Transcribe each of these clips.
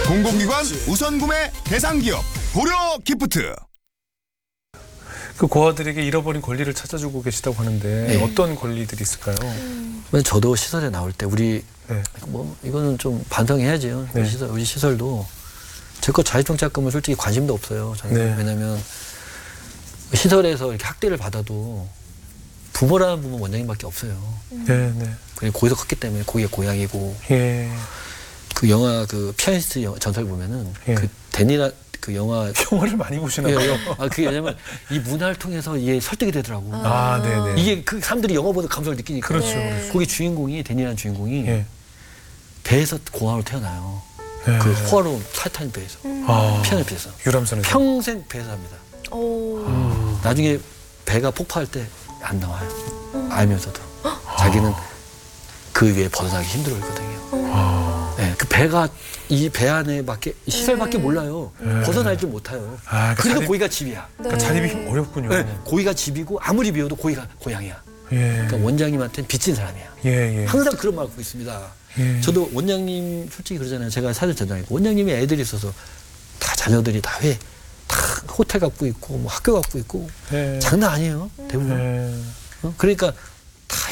공공기관 우선 구매 대상 기업 고려 기프트. 그 고아들에게 잃어버린 권리를 찾아주고 계시다고 하는데 네. 어떤 권리들이 있을까요? 저도 시설에 나올 때 우리 네. 뭐 이거는 좀 반성해야죠. 네. 우리 시설도 제 거 자율정착금은 솔직히 관심도 없어요. 저는. 네. 왜냐하면 시설에서 이렇게 학대를 받아도 부모라는 부모 원장님밖에 없어요. 네, 네. 그냥 거기서 컸기 때문에 거기가 고향이고 예. 그 영화 그 피아니스트 전설 보면은 예. 그 데니라 그 영화 영화를 많이 보시나 예, 봐요. 그게 왜냐면 이 문화를 통해서 이게 설득이 되더라고. 아, 네네. 이게 그 사람들이 영화 보는 감성을 느끼니까. 그렇죠, 네. 그렇죠. 거기 주인공이 데니라는 주인공이 예. 배에서 공항으로 태어나요. 예. 그 호화로운 타이타닉 배에서 아, 피아노 배에서 유람선에서. 평생 배에서 합니다. 오. 나중에 배가 폭파할 때 안 나와요. 알면서도 자기는 그 위에 벗어나기 힘들어 했거든요. 아, 네, 그 배가 이 배 안에밖에 이 시설밖에 몰라요. 벗어나질 못해요. 아, 그러니까 그러니까 자립- 거기가 집이야. 그러니까 자립이 어렵군요. 네, 거기가 집이고 아무리 비워도 거기가 고향이야. 예. 그러니까 원장님한테는 빚진 사람이야. 예, 예. 항상 그런 말 갖고 있습니다. 예. 저도 원장님 솔직히 그러잖아요. 제가 사실 전장이고 원장님이 애들이 있어서 다 자녀들이 다 호텔 갖고 있고 뭐 학교 갖고 있고 예. 장난 아니에요. 대부분. 예. 그러니까 다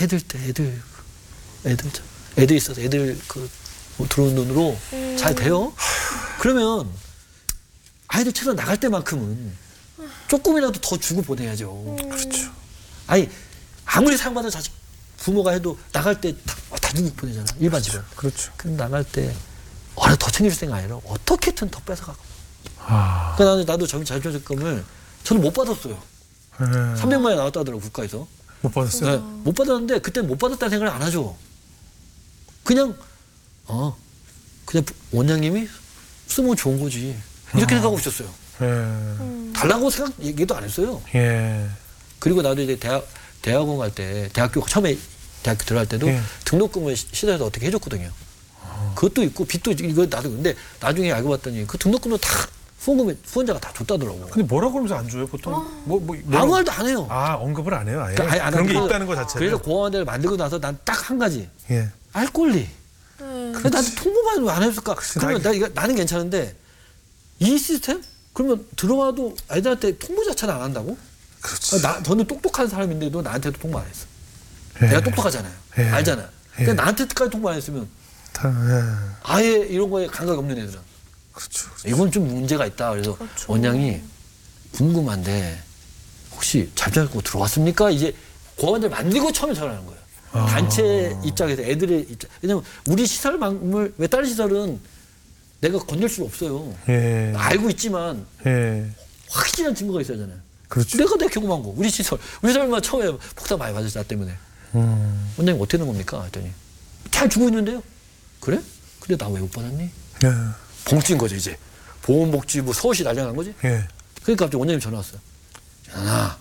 애들 있어서 애들 뭐 들어오는 돈으로 잘 돼요. 그러면 아이들 최소한 나갈 때만큼은 조금이라도 더 주고 보내야죠. 그렇죠. 아니 아무리 사랑받은 자식 부모가 해도 나갈 때 다 주고 보내잖아. 일반 집은. 그렇죠. 그럼 나갈 때 어느 더 챙겨줄 생각 아니라 어떻게든 더 뺏어가고. 아. 그러니까 나도 자율적금을 저는 못 받았어요. 예. 300만 원 나왔다 하더라고 국가에서. 못 받았어요? 네, 못 받았는데 그때는 못 받았다는 생각을 안 하죠. 그냥 그냥 원장님이 쓰면 좋은 거지. 이렇게 생각하고 있었어요. 예. 달라고 생각 얘기도 안 했어요. 예. 그리고 나도 이제 대학원 갈 때 대학교 처음에 대학교 들어갈 때도 예. 등록금을 시대에서 어떻게 해줬거든요. 그것도 있고 빚도 이거 나도 근데 나중에 알고 봤더니 그 등록금도 다 후원자가 다 줬다더라고. 근데 뭐라고 그러면서 안 줘요? 보통 뭐라고- 아무 말도 안 해요. 아, 언급을 안 해요, 아예. 그러니까 아예 안 그런 게 하고 있다는 것 자체를. 그래서 공원대를 만들고 나서 난 딱 한 가지 예. 알 권리. 근데 나한테 통보만 왜 안 해줬을까? 그러면 나는 괜찮은데 이 시스템? 그러면 들어와도 애들한테 통보 자체를 안 한다고? 그렇지. 저는 똑똑한 사람인데도 나한테도 통보 안 했어. 예. 내가 똑똑하잖아요. 예. 알잖아요. 예. 근데 나한테까지 통보 안 했으면 예. 아예 이런 거에 감각이 없는 애들은 그렇죠. 이건 좀 문제가 있다. 그래서 원장이 궁금한데 혹시 잘잘고 들어왔습니까? 이제 고아원들 만들고 처음에 전화하는 거예요. 단체 입장에서 애들의 입장. 왜냐면 우리 시설망을 왜 다른 시설은 내가 건들 수가 없어요. 예. 알고 있지만 예. 확실한 증거가 있어야 하잖아요. 그렇죠. 내가 경험한 거. 우리 시설만 처음에 폭탄 많이 맞았어. 나 때문에. 원장님 어떻게 된 겁니까? 했더니 잘 주고 있는데요. 그래? 근데 나 왜 못 받았니? 예. 봉투인 거죠 이제. 보건복지부 서울시 난리난 거지. 예. 그러니까 갑자기 원장님 전화 왔어요. 야,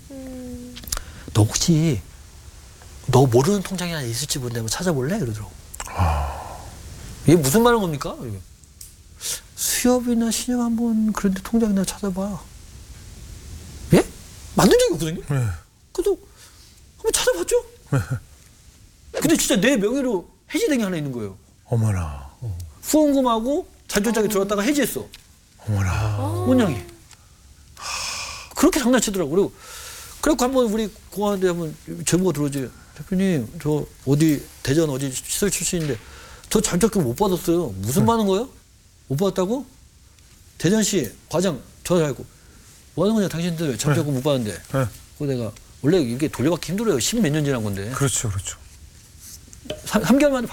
너 혹시 너 모르는 통장이 하나 있을지 모르는데 한번 찾아볼래? 이러더라고. 이게 무슨 말인 겁니까? 이게. 수협이나 신협 한번 그런데 통장이나 찾아봐. 예? 만든 적이 없거든요. 예. 그래도 한번 찾아봤죠. 근데 진짜 내 명의로 해지된 게 하나 있는 거예요. 어머나. 후원금하고 자율정착에 들어갔다가 해지했어. 어머나. 원장이. 그렇게 장난치더라고. 그래갖고 한번 우리 공항에 한번 제보가 들어오지. 대표님, 저 어디, 대전 어디 시설 출신인데 저 자율적금 못 받았어요. 무슨 많은 거예요? 못 받았다고? 대전시 과장 전화 알고. 뭐 하는 거냐, 당신들 자율적금 못 받는데. 예. 그거 내가, 원래 이게 돌려받기 힘들어요. 10몇 년 지난 건데. 그렇죠, 그렇죠. 3개월 만에